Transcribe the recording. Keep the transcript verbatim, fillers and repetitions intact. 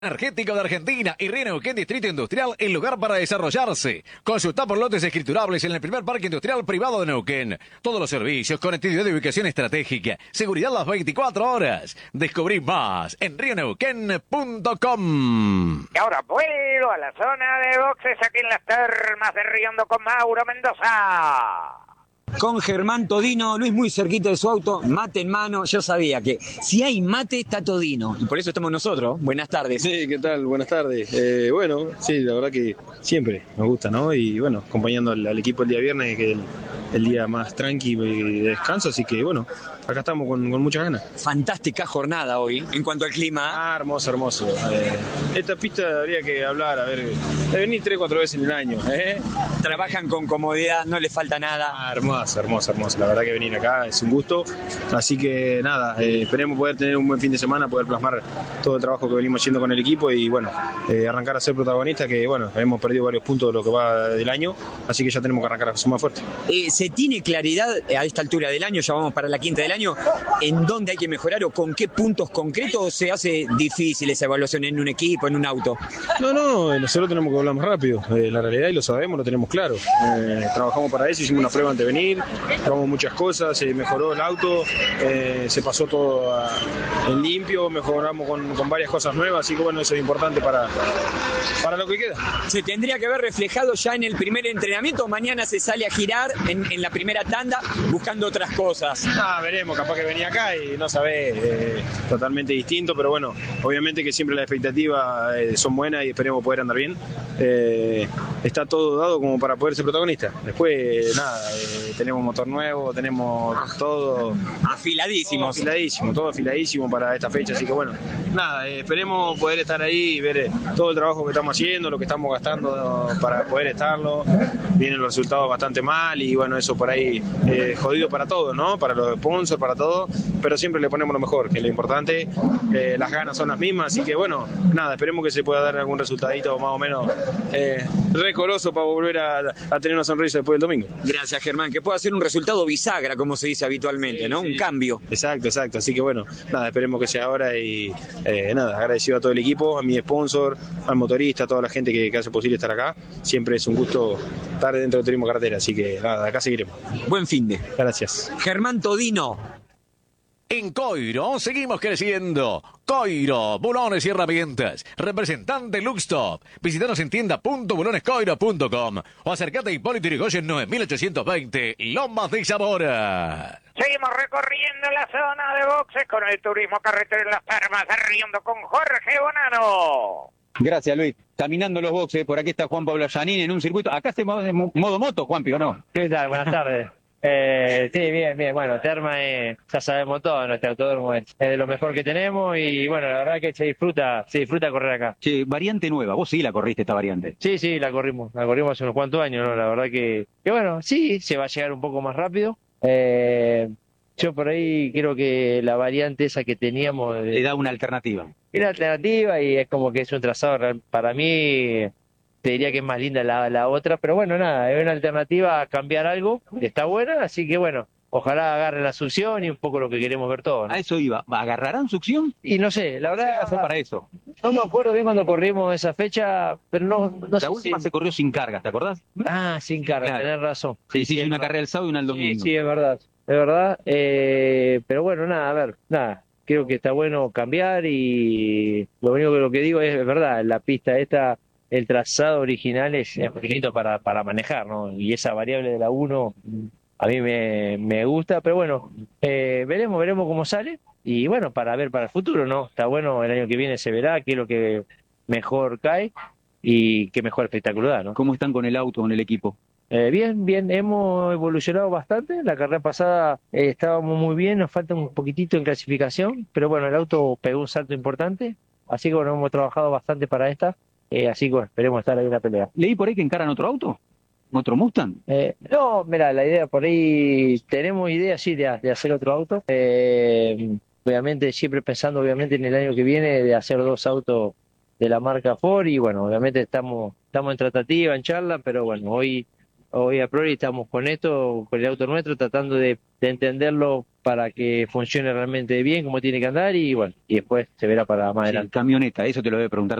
Energético de Argentina y Río Neuquén Distrito Industrial, el lugar para desarrollarse. Consulta por lotes escriturables en el primer parque industrial privado de Neuquén. Todos los servicios, conectividad de ubicación estratégica, seguridad las veinticuatro horas. Descubrí más en río neuquén punto com. Y ahora vuelo a la zona de boxes aquí en las termas de Río Hondo con Mauro Mendoza. Con Germán Todino, Luis muy cerquita de su auto, mate en mano. Yo sabía que si hay mate está Todino y por eso estamos nosotros. Buenas tardes. Sí, ¿qué tal? Buenas tardes. Eh, bueno, sí, la verdad que siempre nos gusta, ¿no? Y bueno, acompañando al, al equipo el día viernes, que es el, el día más tranquilo y de descanso, así que bueno, acá estamos con, con muchas ganas. Fantástica jornada hoy en cuanto al clima. Ah, hermoso, hermoso. Eh, esta pista habría que hablar, a ver, de venir tres, cuatro veces en el año, ¿eh? Trabajan con comodidad, no les falta nada. Ah, hermoso, hermoso, hermoso. La verdad que venir acá es un gusto. Así que nada, eh, esperemos poder tener un buen fin de semana, poder plasmar todo el trabajo que venimos haciendo con el equipo y bueno, eh, arrancar a ser protagonistas, que bueno, hemos perdido varios puntos de lo que va del año, así que ya tenemos que arrancar a sumar fuerte. Eh, ¿Se tiene claridad a esta altura del año, ya vamos para la quinta del año, en dónde hay que mejorar o con qué puntos concretos, o se hace difícil esa evaluación en un equipo, en un auto? No, no, nosotros tenemos que hablar más rápido, eh, la realidad y lo sabemos, lo tenemos claro. Eh, trabajamos para eso, hicimos una prueba antes de venir, probamos muchas cosas, se mejoró el auto, eh, se pasó todo a, en limpio, mejoramos con, con varias cosas nuevas, así que bueno, eso es importante para, para lo que queda. ¿Se tendría que ver reflejado ya en el primer entrenamiento o mañana se sale a girar en, en la primera tanda buscando otras cosas? Ah, veremos, capaz que venía acá y no sabés, eh, totalmente distinto, pero bueno, obviamente que siempre las expectativas eh, son buenas y esperemos poder andar bien. Eh, está todo dado como para poder ser protagonista. Después, nada, eh, tenemos motor nuevo, tenemos todo Afiladísimos. todo afiladísimo, todo afiladísimo para esta fecha, así que bueno, nada, eh, esperemos poder estar ahí y ver eh, todo el trabajo que estamos haciendo, lo que estamos gastando para poder estarlo. Vienen los resultados bastante mal y bueno, eso por ahí eh, jodido para todos, ¿no? Para los sponsors, para todo, pero siempre le ponemos lo mejor, que es lo importante. Eh, las ganas son las mismas, así que bueno, nada, esperemos que se pueda dar algún resultadito más o menos eh, recoroso para volver a, a tener una sonrisa después del domingo. Gracias, Germán, que pueda ser un resultado bisagra, como se dice habitualmente, Sí, ¿no? sí. Un cambio. Exacto, exacto, así que bueno, nada, esperemos que sea ahora y eh, nada, agradecido a todo el equipo, a mi sponsor, al motorista, a toda la gente que, que hace posible estar acá. Siempre es un gusto estar dentro del turismo carretera, así que nada, acá seguiremos. Buen fin de. Gracias. Germán Todino. En Coiro seguimos creciendo. Coiro, bulones y herramientas. Representante Luxtop. Visítanos en tienda punto bulones coiro punto com o acércate a Hipólito Yrigoyen nueve mil ochocientos veinte, Lomas de Zamora. Seguimos recorriendo la zona de boxes con el turismo carretero en las termas de Río Hondo con Jorge Bonano. Gracias, Luis. Caminando los boxes, por aquí está Juan Pablo Yanín en un circuito. Acá hacemos de modo moto, Juanpi, ¿o no? ¿Qué tal? Buenas tardes. Eh, sí, bien, bien. Bueno, Terma, eh, ya sabemos todo, nuestro autódromo es, es de lo mejor que tenemos y bueno, la verdad que se disfruta, se disfruta correr acá. Che, variante nueva. Vos sí la corriste esta variante. Sí, sí, la corrimos, la corrimos hace unos cuantos años, ¿no? La verdad que, que bueno, sí, se va a llegar un poco más rápido. Eh, yo por ahí creo que la variante esa que teníamos de- Le da una alternativa. era alternativa y es como que es un trazado real- para mí. Te diría que es más linda la, la otra, pero bueno, nada, es una alternativa a cambiar algo, está buena, así que bueno, ojalá agarre la succión y un poco lo que queremos ver todos, ¿no? A eso iba. ¿Agarrarán succión? Y no sé, la verdad, Fue para eso. no me acuerdo bien cuando corrimos esa fecha, pero no, no sé La última si... se corrió sin cargas, ¿te acordás? Ah, sin carga, Claro. tenés razón. Sí, sí, es una verdad. carrera el sábado y una el Sí, domingo. sí, es verdad, es verdad, eh, pero bueno, nada, a ver, nada, creo que está bueno cambiar y lo único que lo que digo es, es verdad, la pista esta, el trazado original es, es bonito para, para manejar, ¿no? Y esa variable de la uno a mí me, me gusta, pero bueno, eh, veremos, veremos cómo sale y bueno, para ver para el futuro, ¿no? Está bueno, el año que viene se verá qué es lo que mejor cae y qué mejor espectáculo da, ¿no? ¿Cómo están con el auto, con el equipo? Eh, bien, bien, hemos evolucionado bastante. La carrera pasada eh, estábamos muy bien, nos falta un poquitito en clasificación, pero bueno, el auto pegó un salto importante, así que bueno, hemos trabajado bastante para esta, eh, así que bueno, esperemos estar ahí en la pelea. ¿Leí por ahí que encaran otro auto? ¿Otro Mustang? Eh, no, mira, la idea por ahí, tenemos idea sí de, de hacer otro auto, eh, obviamente siempre pensando obviamente en el año que viene de hacer dos autos de la marca Ford y bueno, obviamente estamos, estamos en tratativa, en charla, pero bueno, hoy... Hoy a priori estamos con esto, con el auto nuestro, tratando de de entenderlo para que funcione realmente bien como tiene que andar y bueno, y después se verá para más Sí, adelante. camioneta, eso te lo debe preguntar